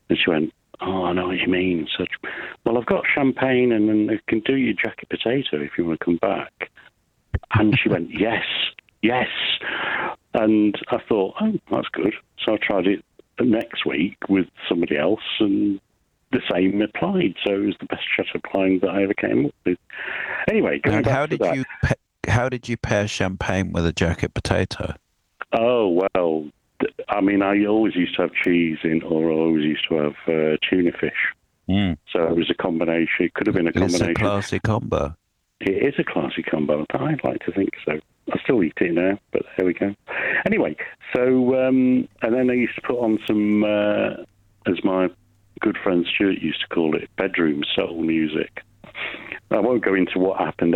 And she went, oh, I know what you mean. So, well, I've got champagne and then I can do your jacket potato if you want to come back. And she went, yes. And I thought, oh, that's good. So I tried it next week with somebody else and the same applied. So it was the best shutter applying that I ever came up with. Anyway, going back to that. How did you pair champagne with a jacket potato? Oh, well, I mean, I always used to have cheese in, or I always used to have tuna fish. Mm. So it was a combination. It could have been a combination. It's a classy combo. It is a classy combo. I'd like to think so. I still eat it now, but there we go. Anyway, so, and then I used to put on some, as my good friend Stuart used to call it, bedroom soul music. I won't go into what happened